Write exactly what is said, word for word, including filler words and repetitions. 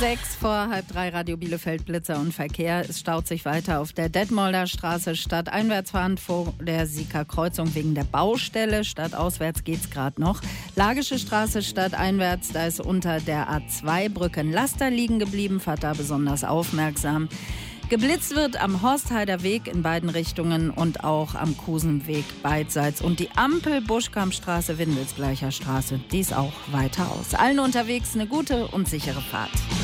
Sechs vor halb drei, Radio Bielefeld, Blitzer und Verkehr. Es staut sich weiter auf der Detmolder Straße stadteinwärts fahrend vor der Sieker Kreuzung wegen der Baustelle. Stadtauswärts geht's gerade noch. Lagische Straße stadteinwärts, da ist unter der A zwei Brücke ein Laster liegen geblieben. Fahrt da besonders aufmerksam. Geblitzt wird am Horstheider Weg in beiden Richtungen und auch am Kusenweg beidseits. Und die Ampel Buschkampstraße, Windelsgleicher Straße, die ist auch weiter aus. Allen unterwegs eine gute und sichere Fahrt.